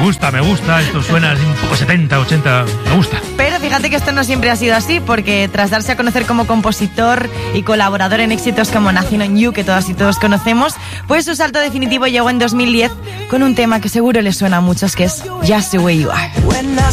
Me gusta, esto suena así un poco 70, 80, me gusta. Pero fíjate que esto no siempre ha sido así, porque tras darse a conocer como compositor y colaborador en éxitos como Nothing on You, que todas y todos conocemos, pues su salto definitivo llegó en 2010 con un tema que seguro les suena a muchos, que es Just the Way You Are.